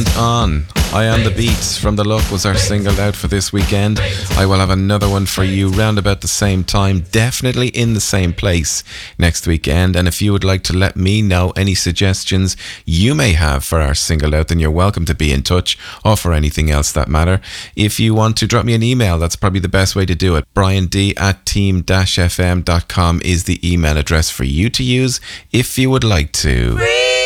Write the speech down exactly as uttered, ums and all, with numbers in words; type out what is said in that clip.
On I Am the Beats from The Luck was our single out for this weekend. I will have another one for you round about the same time, definitely in the same place next weekend. And if you would like to let me know any suggestions you may have for our single out, then you're welcome to be in touch, or for anything else that matter. If you want to drop me an email, that's probably the best way to do it. Brian D at team dash f m dot com is the email address for you to use if you would like to.